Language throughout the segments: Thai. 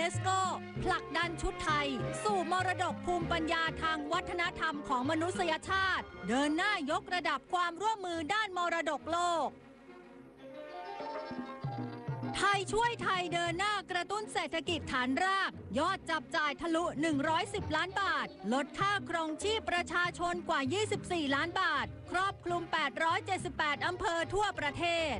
สโกผลักดันชุดไทยสู่มรดกภูมิปัญญาทางวัฒนธรรมของมนุษยชาติเดินหน้ายกระดับความร่วมมือด้านมรดกโลกไทยช่วยไทยเดินหน้ากระตุ้นเศรษฐกิจฐานรากยอดจับจ่ายทะลุ110ล้านบาทลดค่าครองชีพประชาชนกว่า24ล้านบาทครอบคลุม878อำเภอทั่วประเทศ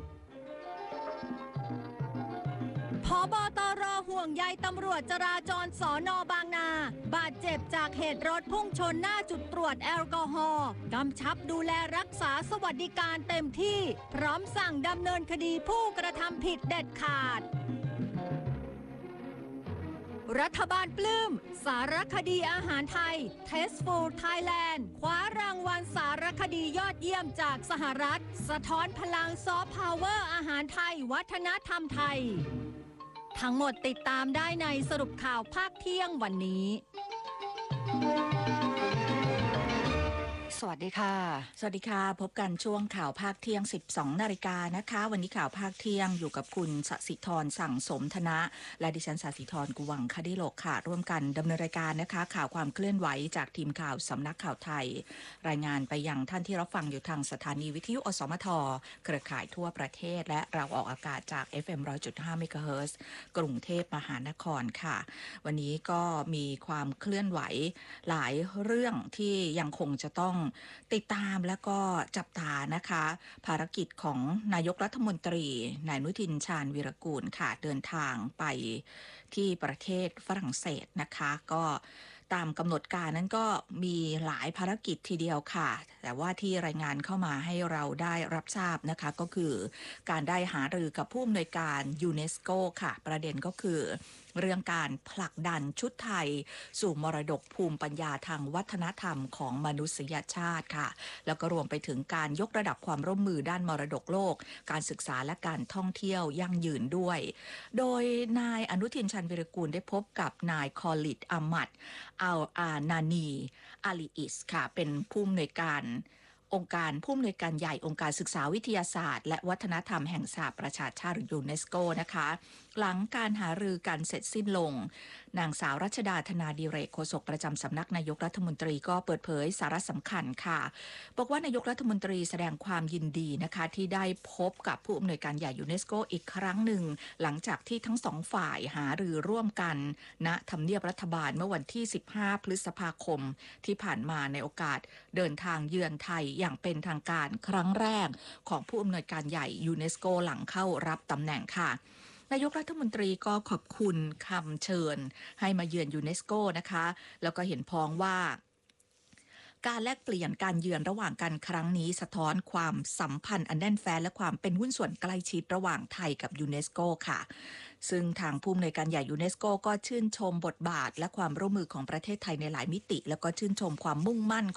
ผบ.ตร.ห่วงใยตำรวจจราจรสน.บางนาบาดเจ็บจากเหตุรถพุ่งชนหน้าจุดตรวจแอลกอฮอล์กำชับดูแลรักษาสวัสดิการเต็มที่พร้อมสั่งดำเนินคดีผู้กระทำผิดเด็ดขาดรัฐบาลปลื้มสารคดีอาหารไทย Tasteful Thailand คว้ารางวัลสารคดียอดเยี่ยมจากสหรัฐสะท้อนพลังซอฟต์พาวเวอร์อาหารไทยวัฒนธรรมไทยทั้งหมดติดตามได้ในสรุปข่าวภาคเที่ยงวันนี้สวัสดีค่ะสวัสดีค่ะพบกันช่วงข่าวภาคเที่ยง 12 นาฬิกานะคะวันนี้ข่าวภาคเที่ยงอยู่กับคุณสศิธรสั่งสมธนะและดิฉันสศิธรกุวังคดิโลกค่ะร่วมกันดำเนินรายการนะคะข่าวความเคลื่อนไหวจากทีมข่าวสำนักข่าวไทยรายงานไปยังท่านที่รับฟังอยู่ทางสถานีวิทยุอสมทเครือข่ายทั่วประเทศและเราออกอากาศจาก FM 100.5 เมกะเฮิรตซ์กรุงเทพมหานครค่ะวันนี้ก็มีความเคลื่อนไหวหลายเรื่องที่ยังคงจะต้องติดตามและก็จับตานะคะภารกิจของนายกรัฐมนตรีนายอนุทินชาญวีรกูลค่ะเดินทางไปที่ประเทศฝรั่งเศสนะคะก็ตามกำหนดการนั้นก็มีหลายภารกิจทีเดียวค่ะแต่ว่าที่รายงานเข้ามาให้เราได้รับทราบนะคะก็คือการได้หารือกับผู้อำนวยการยูเนสโกค่ะประเด็นก็คือเรื่องการผลักดันชุดไทยสู่มรดกภูมิปัญญาทางวัฒนธรรมของมนุษยชาติค่ะแล้วก็รวมไปถึงการยกระดับความร่วมมือด้านมรดกโลกการศึกษาและการท่องเที่ยวยั่งยืนด้วยโดยนายอนุทินชาญวีรกูลได้พบกับนายคอลิดอามัดอัลอานานีอาลีอิสค่ะเป็นผู้อำนวยการองค์การผู้อำนวยการใหญ่องค์การศึกษาวิทยาศาสตร์และวัฒนธรรมแห่งสหประชาชาติหรือยูเนสโกนะคะหลังการหารือกันเสร็จสิ้นลงนางสาวรัชดาธนาดิเรกโฆษกประจำสำนักนายกรัฐมนตรีก็เปิดเผยสาระสำคัญค่ะบอกว่านายกรัฐมนตรีแสดงความยินดีนะคะที่ได้พบกับผู้อำนวยการใหญ่ยูเนสโกอีกครั้งหนึ่งหลังจากที่ทั้งสองฝ่ายหารือร่วมกันณทำเนียบรัฐบาลเมื่อวันที่15พฤษภาคมที่ผ่านมาในโอกาสเดินทางเยือนไทยอย่างเป็นทางการครั้งแรกของผู้อำนวยการใหญ่ยูเนสโกหลังเข้ารับตำแหน่งค่ะนายกรัฐมนตรีก็ขอบคุณคำเชิญให้มาเยือนยูเนสโกนะคะแล้วก็เห็นพ้องว่าการแลกเปลี่ยนการเยือนระหว่างกันครั้งนี้สะท้อนความสัมพันธ์อันแน่นแฟ้นและความเป็นหุ้นส่วนใกล้ชิดระหว่างไทยกับยูเนสโกค่ะซึ่งทางผู้อำนวยการใหญ่ยูเนสโกก็ชื่นชมบทบาทและความร่วมมือของประเทศไทยในหลายมิติแล้วก็ชื่นชมความมุ่งมั่น